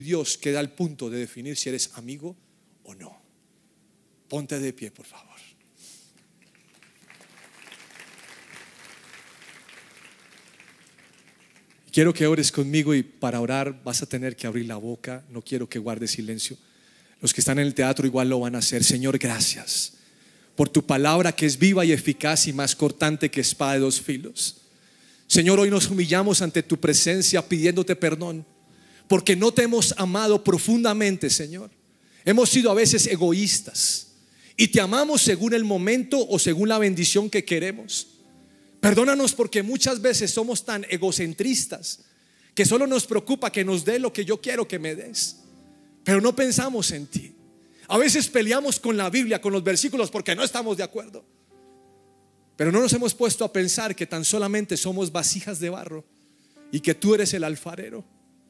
Dios queda al punto de definir si eres amigo o no. Ponte de pie, por favor. Quiero que ores conmigo, y para orar vas a tener que abrir la boca. No quiero que guardes silencio. Los que están en el teatro igual lo van a hacer. Señor, gracias por tu palabra, que es viva y eficaz y más cortante que espada de dos filos. Señor, hoy nos humillamos ante tu presencia pidiéndote perdón, porque no te hemos amado profundamente, Señor. Hemos sido a veces egoístas y te amamos según el momento o según la bendición que queremos. Perdónanos, porque muchas veces somos tan egocentristas que solo nos preocupa que nos dé lo que yo quiero que me des, pero no pensamos en ti. A veces peleamos con la Biblia, con los versículos, porque no estamos de acuerdo, pero no nos hemos puesto a pensar que tan solamente somos vasijas de barro y que tú eres el alfarero.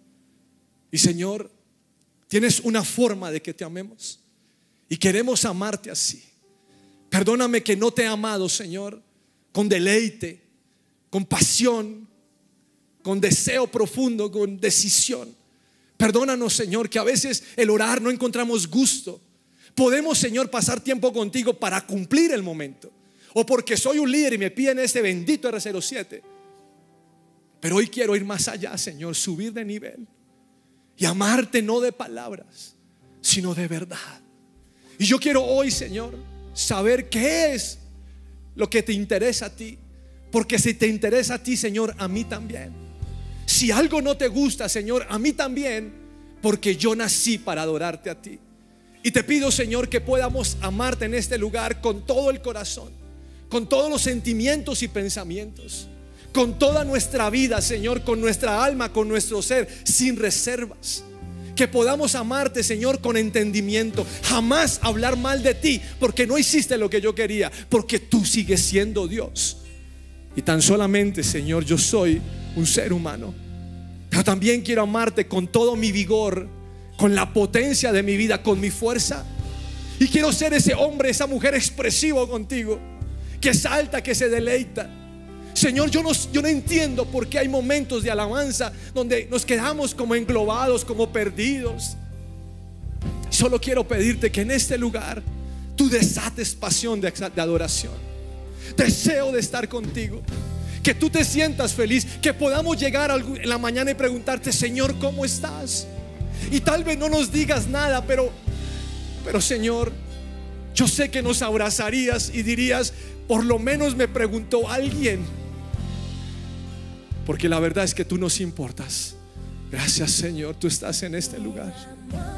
Y Señor, tienes una forma de que te amemos y queremos amarte así. Perdóname que no te he amado, Señor, con deleite, con pasión, con deseo profundo, con decisión. Perdónanos, Señor, que a veces el orar no encontramos gusto. Podemos, Señor, pasar tiempo contigo para cumplir el momento, o porque soy un líder y me piden este bendito R07. Pero hoy quiero ir más allá, Señor, subir de nivel y amarte no de palabras, sino de verdad. Y yo quiero hoy, Señor, saber qué es lo que te interesa a ti, porque si te interesa a ti, Señor, a mí también. Si algo no te gusta, Señor, a mí también, porque yo nací para adorarte a ti. Y te pido, Señor, que podamos amarte en este lugar con todo el corazón, con todos los sentimientos y pensamientos, con toda nuestra vida, Señor, con nuestra alma, con nuestro ser, sin reservas. Que podamos amarte, Señor, con entendimiento. Jamás hablar mal de ti, porque no hiciste lo que yo quería, porque tú sigues siendo Dios. Y tan solamente, Señor, yo soy un ser humano, pero también quiero amarte con todo mi vigor, con la potencia de mi vida, con mi fuerza. Y quiero ser ese hombre, esa mujer expresivo contigo, que salta, que se deleita. Señor, yo no entiendo por qué hay momentos de alabanza donde nos quedamos como englobados, como perdidos. Solo quiero pedirte que en este lugar tú desates pasión de adoración, deseo de estar contigo, que tú te sientas feliz, que podamos llegar en la mañana y preguntarte: Señor, ¿cómo estás? Y tal vez no nos digas nada, pero Señor, yo sé que nos abrazarías y dirías: por lo menos me preguntó alguien. Porque la verdad es que tú nos importas. Gracias, Señor, tú estás en este lugar.